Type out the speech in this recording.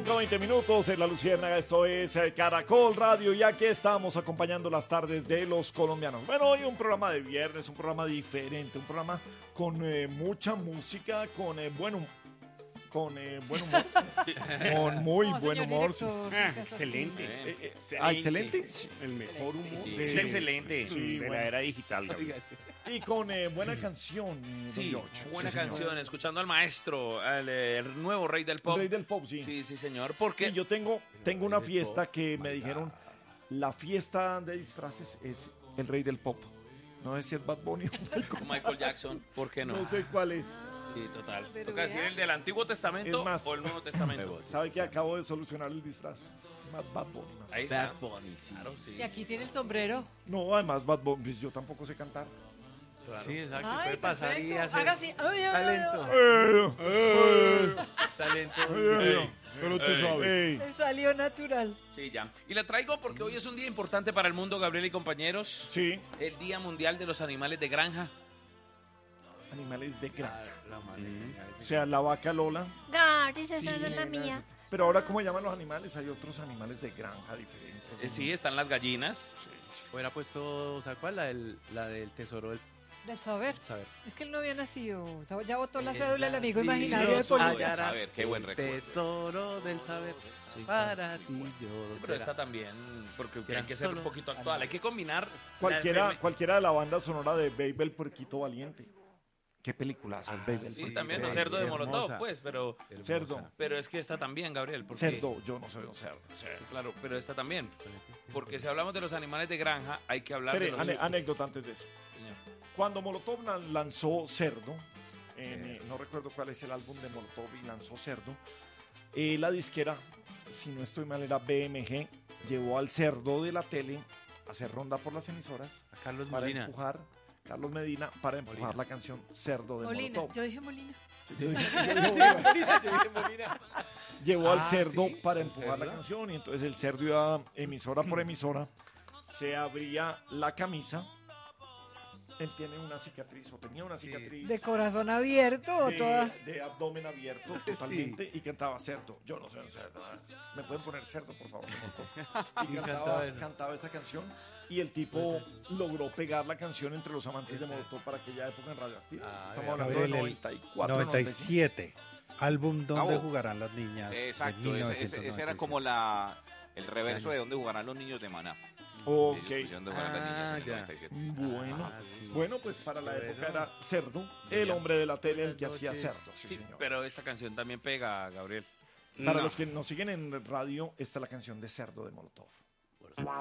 5:20 en La Luciérnaga, esto es Caracol Radio y aquí estamos acompañando las tardes de los colombianos. Bueno, hoy un programa de viernes, un programa diferente, un programa con mucha música, con buen humor. Con muy buen humor. Excelente. Excelente. Sí, el mejor humor. Es excelente. Sí, de bueno. la era digital. Y con buena canción. Sí, don George. buena Sí, señor. canción, escuchando al maestro, el nuevo rey del pop. El rey del pop, sí. Sí, sí, señor. Porque Sí, yo tengo una fiesta que me dijeron, la fiesta de disfraces es el rey del pop. No sé si es Bad Bunny o Michael Jackson, ¿por qué no? no sé cuál es. Sí, total. Pero Toca decir vea. el del Antiguo Testamento Es más. o el Nuevo Testamento. ¿Sabe que acabo de solucionar el disfraz? Más Bad Bunny. ¿No? Ahí está. Bad Bunny, sí. Claro, sí. Y aquí tiene el sombrero. No, además Bad Bunny, pues yo tampoco sé cantar. Sí, exacto. Ay, Puede pasar y perfecto. hacer Haga así. Ay, ay, ay, talento. Talento. Pero tú sabes. Me salió natural. Sí, ya. Y la traigo porque hoy es un día importante para el mundo, Gabriel y compañeros. Sí. El Día Mundial de los Animales de Granja. Animales de granja. La madre. O sea, la vaca Lola. Gary, esa no es la mía. Pero ahora, ¿cómo llaman los animales? Hay otros animales de granja diferentes. Sí, están las gallinas. Hubiera puesto, ¿sabes cuál? La del tesoro del Del saber. saber. Es que él no había nacido. Ya votó la cédula el amigo imaginario de Tesoro Policía. hallarás Saber, qué buen recuerdo. Tesoro del saber. Para ti yo Pero será. esta también, porque Eran hay que ser un solo poquito actual. Hay que combinar. Cualquiera de la banda sonora de Baby el Puerquito Valiente. Qué peliculaza es Baby el Sí, Puerquito también los Valiente. cerdos de hermosa. Molotov, pues, pero Cerdo. es que esta también, Gabriel. Porque, Cerdo, yo no soy un cerdo. Sí, claro, pero esta también. Porque si hablamos de los animales de granja, hay que hablar Espere, de los... anécdota antes de eso. Señor. Cuando Molotov lanzó Cerdo, no recuerdo cuál es el álbum de Molotov y lanzó Cerdo, la disquera, si no estoy mal, era BMG, llevó al Cerdo de la tele a hacer ronda por las emisoras A Carlos para Molina. empujar, Carlos Medina, para empujar la canción Cerdo de Molina. Molotov. Yo dije Molina. Llevó al Ah, Cerdo ¿sí? para ¿El empujar la Cerdo? canción y entonces el Cerdo iba emisora por emisora, se abría la camisa, él tiene una cicatriz o tenía una cicatriz De corazón abierto o toda. de abdomen abierto totalmente y cantaba Cerdo. Yo no soy un cerdo. ¿Me pueden poner Cerdo, por favor? Y cantaba esa canción y el tipo logró pegar la canción entre los amantes de Molotov para aquella época en Radioactiva. Estamos hablando de Gabriel, el 94, 97, álbum donde Bravo. jugarán las niñas. de Exacto, ese era 1997. como el reverso de donde jugarán los niños de Maná. Ok. Ellos pusieron dónde jugarán las niñas en el ya. 97. Bueno, Ah, sí. bueno, pues para la Bueno. época era Cerdo, el hombre de la tele, el que hacía noches. Cerdo. Sí, Sí, señor. pero esta canción también pega, Gabriel. Para No. los que nos siguen en radio, esta es la canción de Cerdo de Molotov.